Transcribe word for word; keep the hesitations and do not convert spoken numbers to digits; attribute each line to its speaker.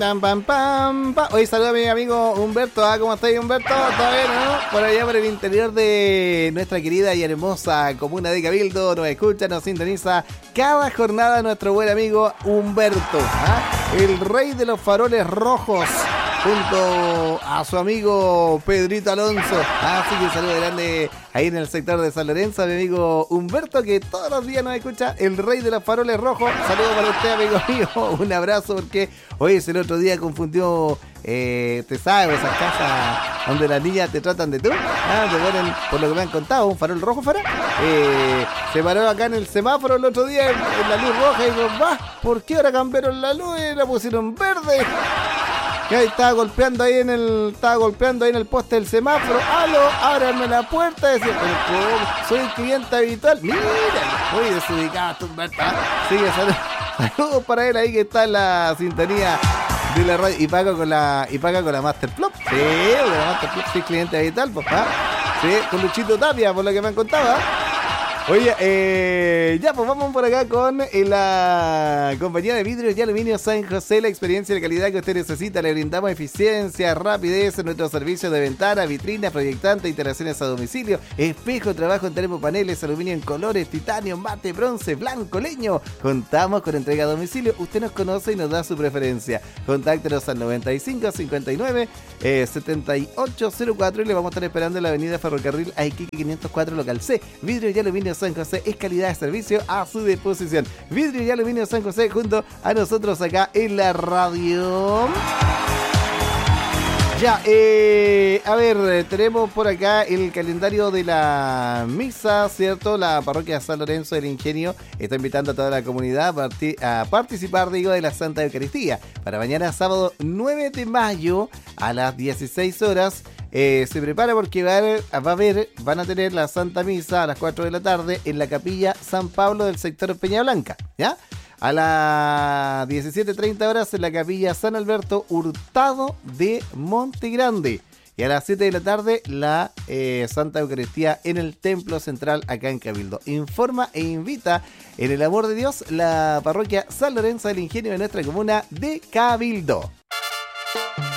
Speaker 1: Pam, pam, pam, pam. Hoy saluda a mi amigo Humberto. ¿Ah? ¿Cómo estáis, Humberto? ¿Todo bien, no? Por allá, por el interior de nuestra querida y hermosa comuna de Cabildo. Nos escucha, nos sintoniza cada jornada nuestro buen amigo Humberto. ¿Ah? El rey de los faroles rojos. Junto a su amigo Pedrito Alonso. Así que un saludo grande ahí en el sector de San Lorenzo, mi amigo Humberto, que todos los días nos escucha, el rey de los faroles rojos. Saludos para usted, amigo mío. Un abrazo, porque hoy es el otro día confundió, eh, te sabes, esas casas donde las niñas te tratan de tú. Ah, te ponen, por lo que me han contado, un farol rojo fuera. Eh, se paró acá en el semáforo el otro día en, en la luz roja y digo, va, ¿por qué ahora cambiaron la luz y la pusieron verde? Y ahí estaba golpeando ahí en el. Estaba golpeando ahí en el poste del semáforo. ¡Aló! ¡Ábrame la puerta! Decía, pero ¿cómo? Soy cliente habitual. ¡Mira! Muy desubicado, tú, ¿verdad? Sigue, saludos, saludos para él ahí que está en la sintonía de la radio. Y paga con la. Y paga con la Masterplop. Sí, con la Masterplop, soy cliente habitual, papá. Sí, con Luchito Tapia, por lo que me han contado. Oye, eh, ya pues vamos por acá con eh, la compañía de vidrios y aluminio San José, la experiencia y la calidad que usted necesita. Le brindamos eficiencia, rapidez en nuestros servicios de ventana, vitrinas, proyectantes, instalaciones a domicilio, espejo, trabajo en termopaneles, aluminio en colores, titanio, mate, bronce, blanco, leño. Contamos con entrega a domicilio. Usted nos conoce y nos da su preferencia. Contáctenos al noventa y cinco cincuenta y nueve setenta y ocho cero cuatro y le vamos a estar esperando en la avenida Ferrocarril a Iquique quinientos cuatro, local C. Vidrio y aluminio San José es calidad de servicio a su disposición. Vidrio y aluminio San José junto a nosotros acá en la radio. Ya, eh, a ver, tenemos por acá el calendario de la misa, ¿cierto? La parroquia San Lorenzo del Ingenio está invitando a toda la comunidad a, parti- a participar, digo, de la Santa Eucaristía. Para mañana sábado nueve de mayo a las dieciséis horas. Eh, se prepara porque va a, haber, va a haber, van a tener la Santa Misa a las cuatro de la tarde en la capilla San Pablo del sector Peña Blanca, ¿ya? A las diecisiete treinta horas en la capilla San Alberto Hurtado de Monte Grande. Y a las siete de la tarde la eh, Santa Eucaristía en el Templo Central acá en Cabildo. Informa e invita en el amor de Dios la parroquia San Lorenzo del Ingenio de nuestra comuna de Cabildo.